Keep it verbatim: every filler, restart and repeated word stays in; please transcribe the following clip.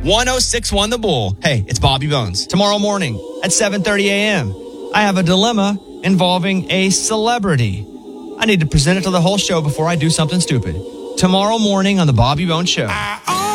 one oh six point one The Bull. Hey, it's Bobby Bones. Tomorrow morning at seven thirty a.m., I have a dilemma involving a celebrity. I need to present it to the whole show before I do something stupid. Tomorrow morning on The Bobby Bones Show.